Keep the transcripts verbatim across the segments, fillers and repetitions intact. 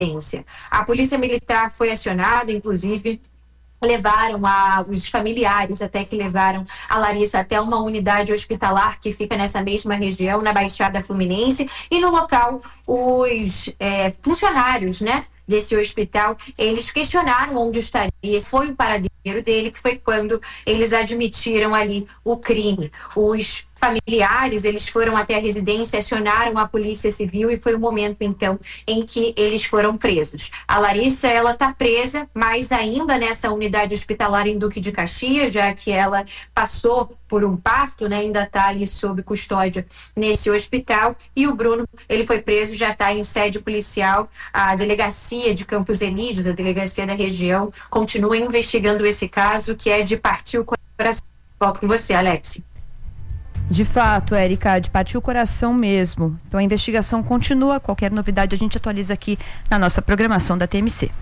residência. A polícia militar foi acionada, inclusive levaram a, os familiares até que levaram a Larissa até uma unidade hospitalar que fica nessa mesma região, na Baixada Fluminense, e no local os é, funcionários, né, desse hospital, eles questionaram onde estaria, foi o paradeiro dele, que foi quando eles admitiram ali o crime. Os familiares, eles foram até a residência, acionaram a Polícia Civil e foi o momento, então, em que eles foram presos. A Larissa, ela está presa, mas ainda nessa unidade hospitalar em Duque de Caxias, já que ela passou por um parto, né, ainda está ali sob custódia nesse hospital. E o Bruno, ele foi preso, já está em sede policial. A delegacia de Campos Elíseos, a delegacia da região, continua investigando esse caso, que é de partir o coração. Volto com você, Alex. De fato, Érica, de partir o coração mesmo. Então a investigação continua. Qualquer novidade a gente atualiza aqui na nossa programação da T M C.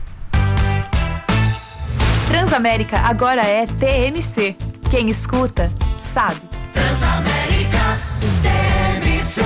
Transamérica agora é T M C. Quem escuta, sabe. Transamérica T M C.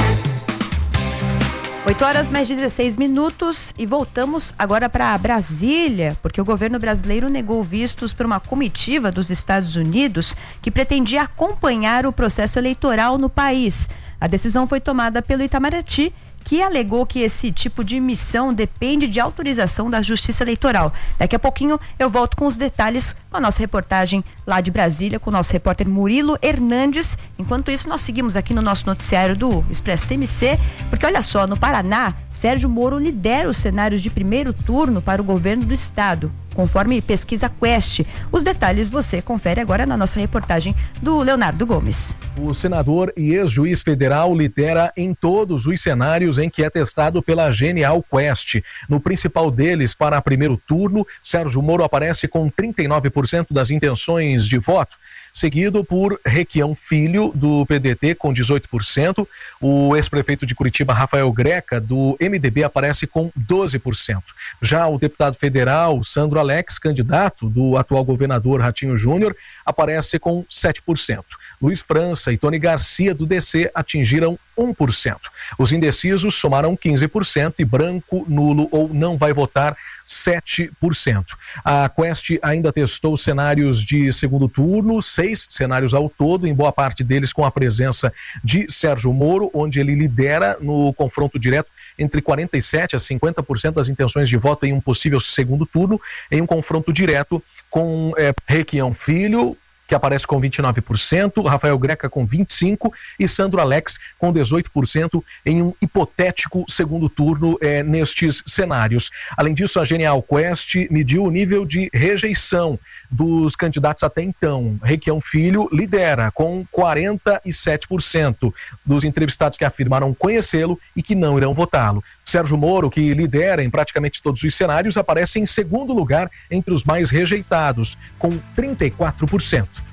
oito horas mais dezesseis minutos e voltamos agora para Brasília, porque o governo brasileiro negou vistos para uma comitiva dos Estados Unidos que pretendia acompanhar o processo eleitoral no país. A decisão foi tomada pelo Itamaraty, que alegou que esse tipo de missão depende de autorização da Justiça Eleitoral. Daqui a pouquinho eu volto com os detalhes com a nossa reportagem lá de Brasília, com o nosso repórter Murilo Hernandes. Enquanto isso, nós seguimos aqui no nosso noticiário do Expresso T M C, porque olha só, no Paraná, Sérgio Moro lidera os cenários de primeiro turno para o governo do estado, conforme pesquisa Quest. Os detalhes você confere agora na nossa reportagem do Leonardo Gomes. O senador e ex-juiz federal lidera em todos os cenários em que é testado pela Genial Quest. No principal deles, para primeiro turno, Sérgio Moro aparece com trinta e nove por cento das intenções de voto, seguido por Requião Filho, do P D T, com dezoito por cento. O ex-prefeito de Curitiba, Rafael Greca, do M D B, aparece com doze por cento. Já o deputado federal, Sandro Alex, candidato do atual governador Ratinho Júnior, aparece com sete por cento. Luiz França e Tony Garcia, do D C, atingiram um por cento. Os indecisos somaram quinze por cento e branco, nulo ou não vai votar sete por cento. A Quest ainda testou cenários de segundo turno, seis cenários ao todo, em boa parte deles com a presença de Sérgio Moro, onde ele lidera no confronto direto entre quarenta e sete a cinquenta por cento das intenções de voto em um possível segundo turno, em um confronto direto com é, Requião Filho, que aparece com vinte e nove por cento, Rafael Greca com vinte e cinco por cento e Sandro Alex com dezoito por cento em um hipotético segundo turno eh, nestes cenários. Além disso, a Genial Quest mediu o nível de rejeição dos candidatos até então. Requião Filho lidera com quarenta e sete por cento dos entrevistados que afirmaram conhecê-lo e que não irão votá-lo. Sérgio Moro, que lidera em praticamente todos os cenários, aparece em segundo lugar entre os mais rejeitados, com trinta e quatro por cento.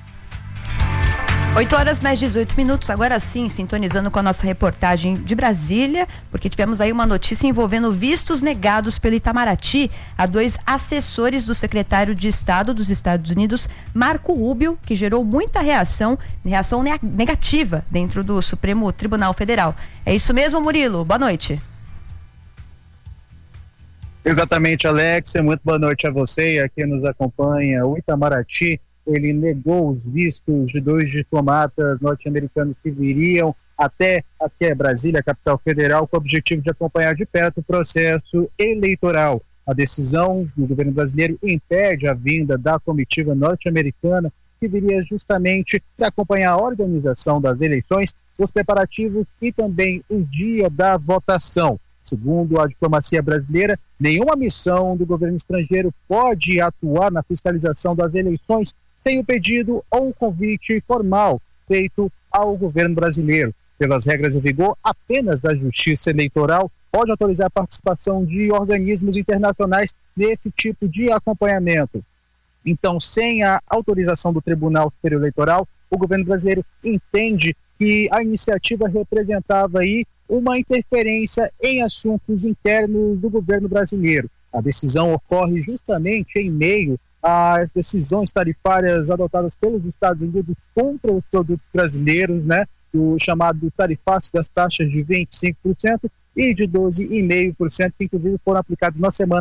oito horas mais dezoito minutos, agora sim, sintonizando com a nossa reportagem de Brasília, porque tivemos aí uma notícia envolvendo vistos negados pelo Itamaraty a dois assessores do secretário de Estado dos Estados Unidos, Marco Rubio, que gerou muita reação, reação negativa dentro do Supremo Tribunal Federal. É isso mesmo, Murilo? Boa noite. Exatamente, Alexia, muito boa noite a você e a quem nos acompanha. O Itamaraty, ele negou os vistos de dois diplomatas norte-americanos que viriam até aqui a Brasília, a capital federal, com o objetivo de acompanhar de perto o processo eleitoral. A decisão do governo brasileiro impede a vinda da comitiva norte-americana, que viria justamente para acompanhar a organização das eleições, os preparativos e também o dia da votação. Segundo a diplomacia brasileira, nenhuma missão do governo estrangeiro pode atuar na fiscalização das eleições sem o pedido ou o convite formal feito ao governo brasileiro. Pelas regras em vigor, apenas a Justiça Eleitoral pode autorizar a participação de organismos internacionais nesse tipo de acompanhamento. Então, sem a autorização do Tribunal Superior Eleitoral, o governo brasileiro entende que a iniciativa representava aí uma interferência em assuntos internos do governo brasileiro. A decisão ocorre justamente em meio às decisões tarifárias adotadas pelos Estados Unidos contra os produtos brasileiros, né, o chamado tarifácio das taxas de vinte e cinco por cento, e de doze vírgula cinco por cento, que inclusive foram aplicados na semana